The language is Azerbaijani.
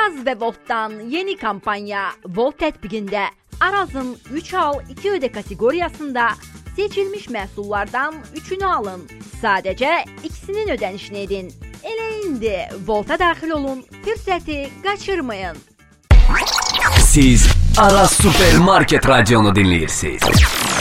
Araz və Voltdan yeni kampanya Volt tətbiqində Arazın 3 al 2 ödə kateqoriyasında seçilmiş məhsullardan 3-ünü alın. Sadəcə ikisinin ödənişini edin. Elə indi Volta daxil olun, fürsəti qaçırmayın. Siz Araz Supermarket Radionu dinləyirsiniz.